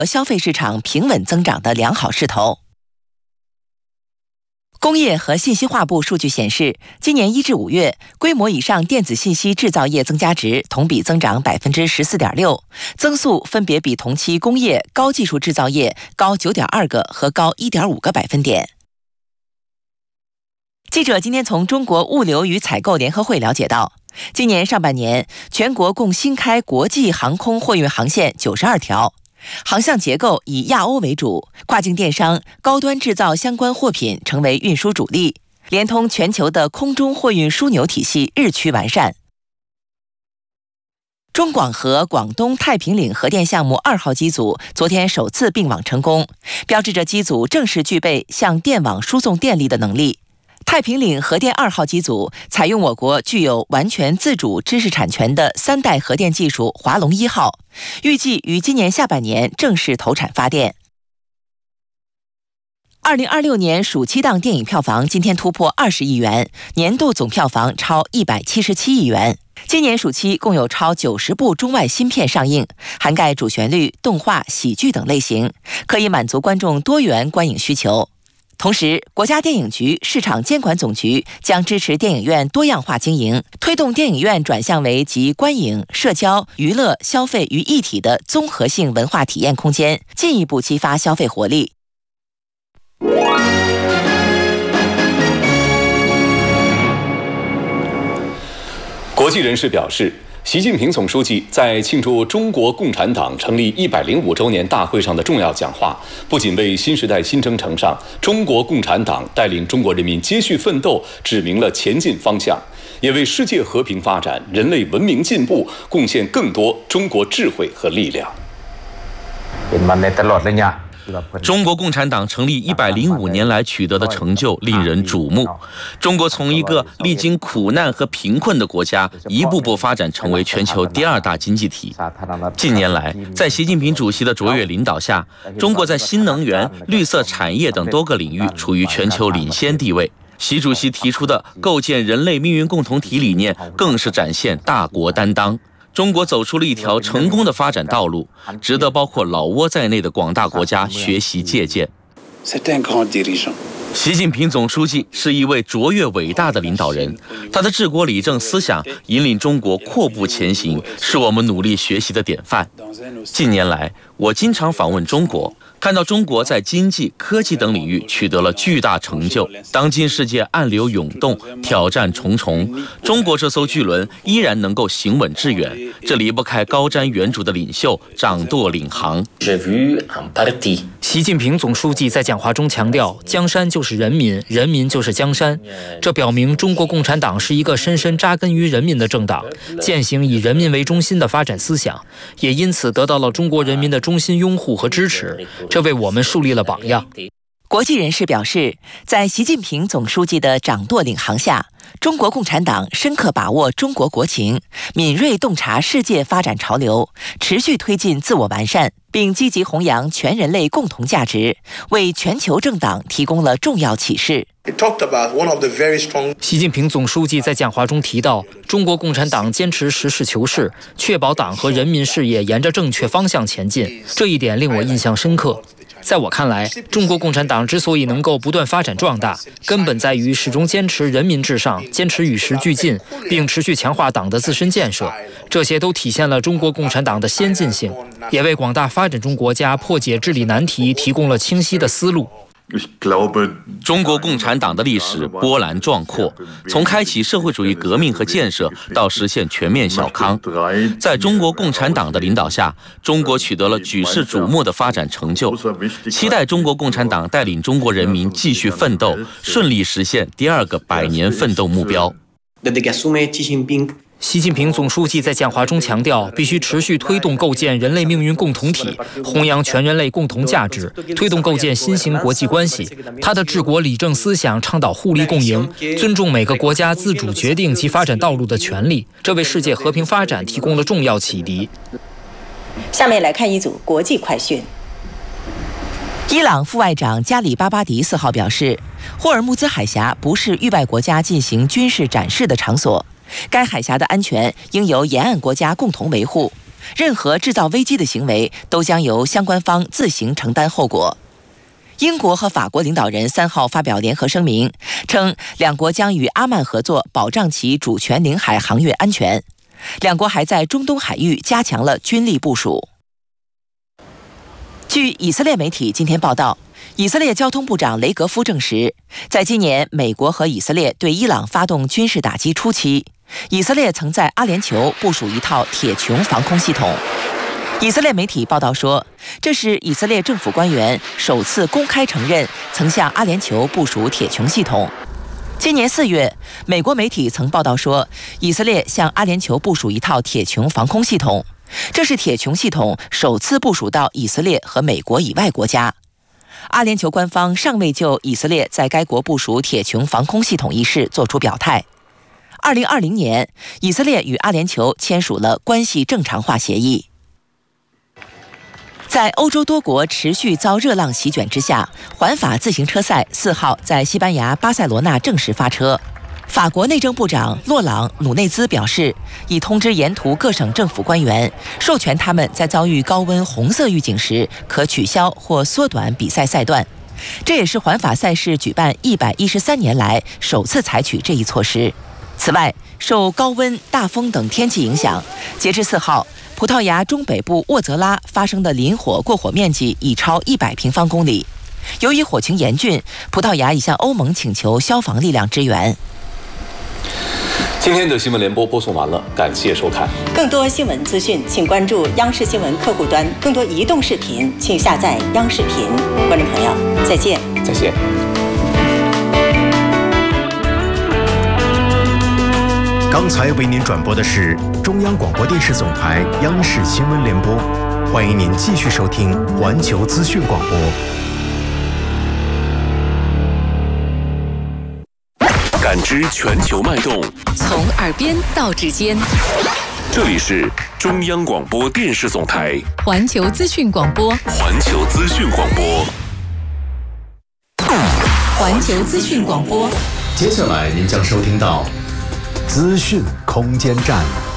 消费市场平稳增长的良好势头。工业和信息化部数据显示，今年1至5月，规模以上电子信息制造业增加值同比增长14.6%，增速分别比同期工业、高技术制造业高9.2个和高1.5个百分点。记者今天从中国物流与采购联合会了解到，今年上半年，全国共新开国际航空货运航线92条，航向结构以亚欧为主，跨境电商、高端制造相关货品成为运输主力，连通全球的空中货运枢纽体系日趋完善。中广核广东太平岭核电项目2号机组昨天首次并网成功，标志着机组正式具备向电网输送电力的能力。太平岭核电2号机组采用我国具有完全自主知识产权的3代核电技术华龙1号，预计于今年下半年正式投产发电。2026年暑期档电影票房今天突破20亿元，年度总票房超177亿元。今年暑期共有超90部中外新片上映，涵盖主旋律、动画、喜剧等类型，可以满足观众多元观影需求。同时，国家电影局市场监管总局将支持电影院多样化经营，推动电影院转向为集观影、社交、娱乐、消费于一体的综合性文化体验空间，进一步激发消费活力。 国际人士表示，习近平总书记在庆祝中国共产党成立105周年大会上的重要讲话，不仅为新时代新征程上中国共产党带领中国人民接续奋斗指明了前进方向，也为世界和平发展、人类文明进步贡献更多中国智慧和力量。 中国共产党成立105年来取得的成就令人瞩目。中国从一个历经苦难和贫困的国家，一步步发展成为全球第2大经济体。近年来，在习近平主席的卓越领导下，中国在新能源、绿色产业等多个领域处于全球领先地位。习主席提出的构建人类命运共同体理念，更是展现大国担当。中国走出了一条成功的发展道路，值得包括老挝在内的广大国家学习借鉴。习近平总书记是一位卓越伟大的领导人，他的治国理政思想引领中国阔步前行，是我们努力学习的典范。近年来，我经常访问中国，看到中国在经济、科技等领域取得了巨大成就。当今世界暗流涌动，挑战重重，中国这艘巨轮依然能够行稳致远，这离不开高瞻远瞩的领袖掌舵领航。 习近平总书记在讲话中强调，江山就是人民，人民就是江山。这表明中国共产党是一个深深扎根于人民的政党，践行以人民为中心的发展思想，也因此得到了中国人民的衷心拥护和支持，这为我们树立了榜样。 国际人士表示，在习近平总书记的掌舵领航下，中国共产党深刻把握中国国情，敏锐洞察世界发展潮流，持续推进自我完善，并积极弘扬全人类共同价值，为全球政党提供了重要启示。 习近平总书记在讲话中提到，中国共产党坚持实事求是，确保党和人民事业沿着正确方向前进，这一点令我印象深刻。在我看来，中国共产党之所以能够不断发展壮大，根本在于始终坚持人民至上，坚持与时俱进，并持续强化党的自身建设。这些都体现了中国共产党的先进性，也为广大发展中国家破解治理难题提供了清晰的思路。 中国共产党的历史波澜壮阔，从开启社会主义革命和建设到实现全面小康，在中国共产党的领导下，中国取得了举世瞩目的发展成就。期待中国共产党带领中国人民继续奋斗，顺利实现第2个100年奋斗目标。 习近平总书记在讲话中强调，必须持续推动构建人类命运共同体，弘扬全人类共同价值，推动构建新型国际关系。他的治国理政思想倡导互利共赢，尊重每个国家自主决定其发展道路的权利，这为世界和平发展提供了重要启迪。 下面来看一组国际快讯。伊朗副外长加里巴巴迪4号表示，霍尔木兹海峡不是域外国家进行军事展示的场所，该海峡的安全应由沿岸国家共同维护。 任何制造危机的行为都将由相关方自行承担后果。英国和法国领导人3号发表联合声明，称两国将与阿曼合作，保障其主权领海航运安全。两国还在中东海域加强了军力部署。据以色列媒体今天报道，以色列交通部长雷格夫证实，在今年美国和以色列对伊朗发动军事打击初期，以色列曾在阿联酋部署一套铁穹防空系统。以色列媒体报道说，这是以色列政府官员首次公开承认曾向阿联酋部署铁穹系统。今年4月，美国媒体曾报道说，以色列向阿联酋部署一套铁穹防空系统，这是铁穹系统首次部署到以色列和美国以外国家。阿联酋官方尚未就以色列在该国部署铁穹防空系统一事作出表态。2020年，以色列与阿联酋签署了关系正常化协议。在欧洲多国持续遭热浪席卷之下，环法自行车赛4号在西班牙巴塞罗那正式发车。法国内政部长洛朗·努内兹表示，已通知沿途各省政府官员，授权他们在遭遇高温红色预警时可取消或缩短比赛赛段。这也是环法赛事举办113年来首次采取这一措施。此外，受高温、大风等天气影响，截至4号，葡萄牙中北部沃泽拉发生的林火过火面积已超100平方公里。由于火情严峻，葡萄牙已向欧盟请求消防力量支援。 今天的新闻联播播送完了，感谢收看。 更多新闻资讯，请关注央视新闻客户端；更多移动视频，请下载央视频。观众朋友，再见。 再见。 刚才为您转播的是中央广播电视总台央视新闻联播，欢迎您继续收听环球资讯广播。 感知全球脉动， 从耳边到指尖。 这里是中央广播电视总台环球资讯广播。 环球资讯广播。 环球资讯广播。 接下来您将收听到资讯空间站。